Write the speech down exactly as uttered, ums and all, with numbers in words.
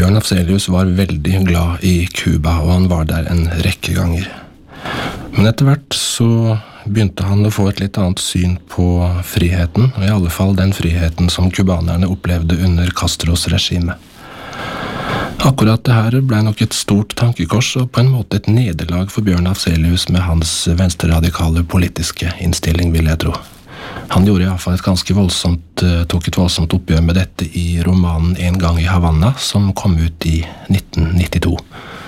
Bjørn Afzelius var veldig glad i Cuba, og han var der en rekke ganger. Men etter hvert så begynte han å få et litt annet syn på friheten, og i alle fall den friheten som kubanerne opplevde under Castros regime. Akkurat det her ble nok et stort tankekors, og på en måte et nederlag for Bjørn Afzelius med hans venstreradikale politiske innstilling, vil jeg tro. Han gjorde i hvert fall et ganske voldsomt, tok et voldsomt oppgjør med dette i romanen En gang i Havanna, som kom ut i nitten nittito.